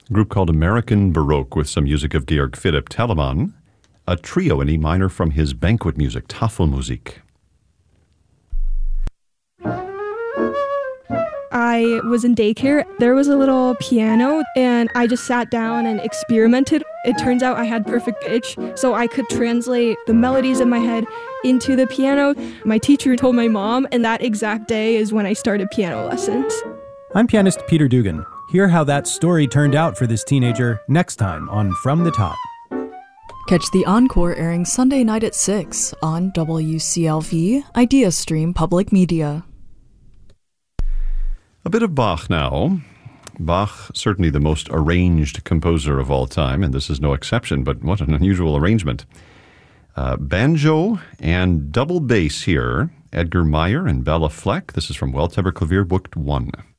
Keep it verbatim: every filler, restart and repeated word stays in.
A group called American Baroque with some music of Georg Philipp Telemann, a trio in E minor from his banquet music, Tafelmusik. I was in daycare. There was a little piano, and I just sat down and experimented. It turns out I had perfect pitch, so I could translate the melodies in my head into the piano. My teacher told my mom, and that exact day is when I started piano lessons. I'm pianist Peter Dugan. Hear how that story turned out for this teenager next time on From the Top. Catch the encore airing Sunday night at six on W C L V IdeaStream Public Media. A bit of Bach now. Bach, certainly the most arranged composer of all time, and this is no exception, but what an unusual arrangement. Uh, banjo and double bass here. Edgar Meyer and Bella Fleck. This is from Welthuber Clavier, Book one.